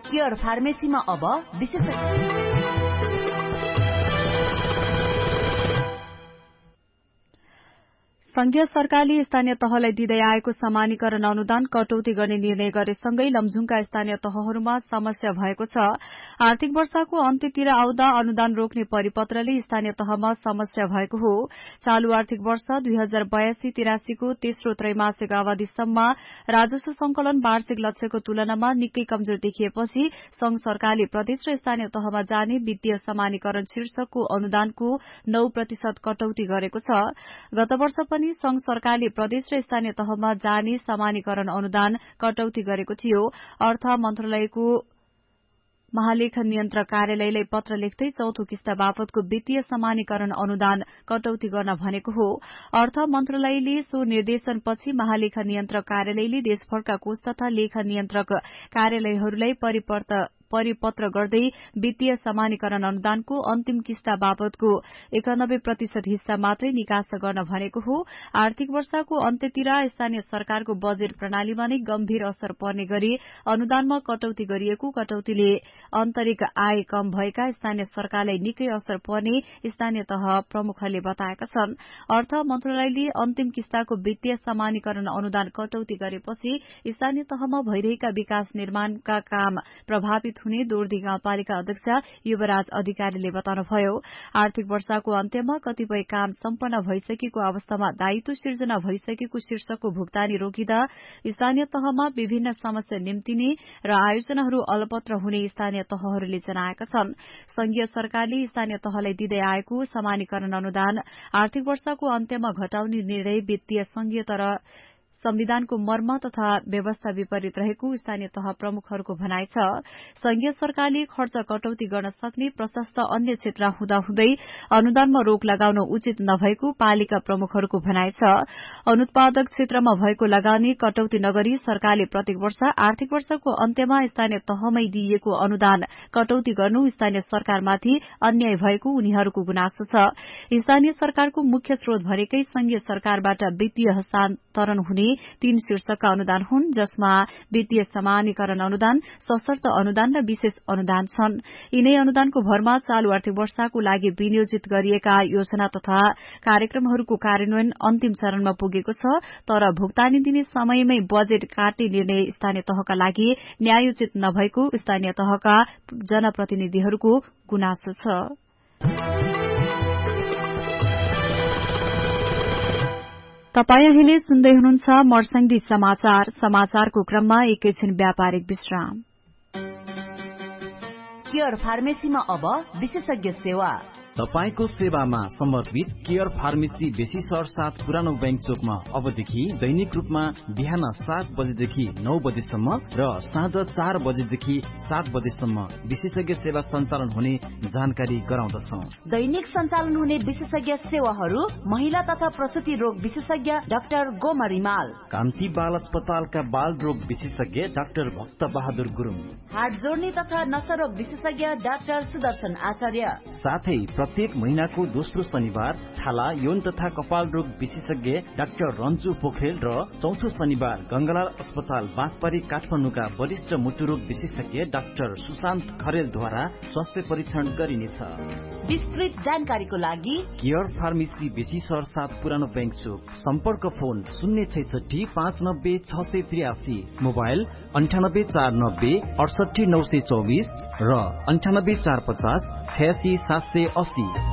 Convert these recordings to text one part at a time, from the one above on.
Care फार्मेसीमा अब संघीय सरकारले स्थानीय तहलाई दिँदै आएको समानीकरण अनुदान कटौती गर्ने निर्णय गरेसँगै लमजुङका स्थानीय तहहरूमा समस्या भएको छ। आर्थिक वर्षको अन्त्यतिर आउँदा अनुदान रोक्ने परिपत्रले स्थानीय तहमा समस्या भएको हो। चालू आर्थिक वर्ष 2082-83 को तेस्रो त्रैमासिक अवधिसम्म राजस्व संकलन वार्षिक लक्ष्यको तुलनामा निकै कमजोर देखिएपछि संघ सरकारले प्रदेश र स्थानीय तहमा जाने वित्तीय समानीकरण शीर्षकको अनुदानको 9% कटौती गरेको छ। गत वर्ष पनि संघ सरकारले प्रदेश र स्थानीय तहमा जाने समानीकरण अनुदान कटौती गरेको थियो। अर्थ मन्त्रालयको महालेखा नियन्त्रक कार्यालयलाई पत्र लेख्दै चौथो किस्ता बापतको वित्तीय समानीकरण अनुदान कटौती गर्न भनेको हो। अर्थ मन्त्रालयले सो निर्देशनपछि महालेखा नियन्त्रक कार्यालयले देशभरका कोष तथा लेखा नियन्त्रक कार्यालयहरूलाई परिपत्र गर्दै वित्तीय समानीकरण अनुदानको अन्तिम किस्ता बापतको 91% हिस्सा मात्रै निकास गर्न भनेको हो। आर्थिक वर्षको अन्त्यतिर स्थानीय सरकारको बजेट प्रणालीमा नै गम्भीर असर पर्ने गरी अनुदानमा कटौती गरिएको कटौतीले आन्तरिक आय कम भएका स्थानीय सरकारलाई निकै असर पर्ने स्थानीय तह प्रमुखहरूले बताएका छन्। अर्थ मन्त्रालयले अन्तिम किस्ताको वित्तीय समानीकरण अनुदान कटौती गरेपछि स्थानीय तहमा भइरहेका विकास निर्माणका काम प्रभावित हुने दोर्दी गाउँपालिका अध्यक्ष युवराज अधिकारीले बताउनुभयो। आर्थिक वर्षको अन्त्यमा कतिपय काम सम्पन्न भइसकेको अवस्थामा दायित्व सिर्जना भइसकेको शीर्षकको भुक्तानी रोकिँदा स्थानीय तहमा विभिन्न समस्या निम्तिने र आयोजनाहरू अलपत्र हुने स्थानीय तहहरूले जनाएका छन्। संघीय सरकारले स्थानीय तहलाई दिँदै आएको समानीकरण अनुदान आर्थिक वर्षको अन्त्यमा घटाउने निर्णय वित्तीय संघीय तर संविधानको मर्म तथा व्यवस्था विपरीत रहेको स्थानीय तह प्रमुखहरूको भनाइ छ। संघीय सरकारले खर्च कटौती गर्न सक्ने प्रशस्त अन्य क्षेत्र हुँदाहुँदै अनुदानमा रोक लगाउन उचित नभएको पालिका प्रमुखहरूको भनाइ छ। अनुत्पादक क्षेत्रमा भएको लगानी कटौती नगरी सरकारले प्रत्येक वर्ष आर्थिक वर्षको अन्त्यमा स्थानीय तहमै दिइएको अनुदान कटौती गर्नु स्थानीय सरकारमाथि अन्याय भएको उनीहरूको गुनासो छ। स्थानीय सरकारको मुख्य स्रोत भनेकै संघीय सरकारबाट वित्तीय हस्तान्तरण हुने 3 शीर्षकका अनुदान हुन्, जसमा वित्तीय समानीकरण अनुदान, सशर्त अनुदान र विशेष अनुदान छन्। यिनै अनुदानको भरमा चालू आर्थिक वर्षको लागि विनियोजित गरिएका योजना तथा कार्यक्रमहरूको कार्यान्वयन अन्तिम चरणमा पुगेको छ। तर भुक्तानी दिने समयमै बजेट काट्ने निर्णय स्थानीय तहका लागि न्यायोचित नभएको स्थानीय तहका जनप्रतिनिधिहरूको गुनासो छ। तपाई अहिले सुन्दै हुनुहुन्छ मर्स्याङ्दी समाचारको क्रममा एकैछिन व्यापारिक विश्राम। केयर फार्मेसीमा अब विशेषज्ञ सेवा। तपाईको सेवामा समर्पित केयर फार्मेसी बेसी सहर 7 पुरानो बैंक चोकमा अबदेखि दैनिक रूपमा बिहान 7 बजेदेखि 9 बजेसम्म र साँझ 4 बजेदेखि 7 बजेसम्म विशेषज्ञ सेवा सञ्चालन हुने जानकारी गराउँदछौं। दैनिक सञ्चालन हुने विशेषज्ञ सेवाहरू महिला तथा प्रसुति रोग विशेषज्ञ डाक्टर गोमा रिमाल, कान्ति बाल अस्पतालका बाल रोग विशेषज्ञ डाक्टर भक्त बहादुर गुरुङ, हार्ट जोर्नी तथा नसारोग विशेषज्ञ डाक्टर सुदर्शन आचार्य, साथै प्रत्येक महिनाको दोस्रो शनिबार छाला, यौन तथा कपाल रोग विशेषज्ञ डाक्टर रन्जु पोखरेल र चौथो शनिबार गंगालाल अस्पताल बाँसबारी काठमाडौँका वरिष्ठ मुटुरोग विशेषज्ञ डाक्टर सुशान्त खरेलद्वारा स्वास्थ्य परीक्षण गरिनेछ। विस्तृत जानकारीको लागि केयर फार्मेसी बेसी सहर 7 पुरानो बैंक चोक, सम्पर्क फोन 066 590 683, मोबाइल 98 490 68 924 र 98 450 86 780।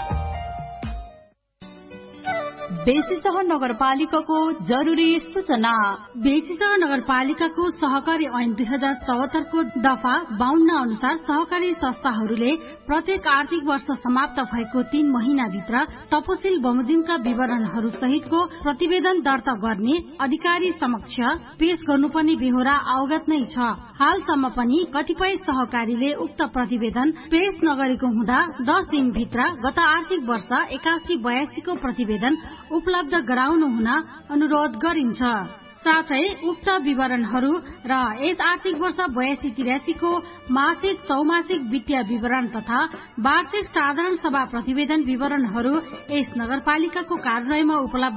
बेसीसहर नगरपालिकाको जरुरी सूचना। बेसीसहर नगरपालिकाको सहकारी ऐन 2074 को दफा 52 अनुसार सहकारी संस्थाहरूले प्रत्येक आर्थिक वर्ष समाप्त भएको 3 महिनाभित्र तपसिल बमोजिमका विवरणहरू सहितको प्रतिवेदन दर्ता गर्ने अधिकारी समक्ष पेश गर्नुपर्ने बेहोरा अवगत नै छ। हालसम्म पनि कतिपय सहकारीले उक्त प्रतिवेदन पेश नगरेको हुँदा 10 दिनभित्र गत आर्थिक वर्ष 81-82 को प्रतिवेदन उपलब्ध गराउनु हुन अनुरोध गरिन्छ। साथै उक्त विवरणहरू र यस आर्थिक वर्ष 82-83 को मासिक, चौमासिक वित्तीय विवरण तथा वार्षिक साधारण सभा प्रतिवेदन विवरणहरू यस नगरपालिकाको कार्यालयमा उपलब्ध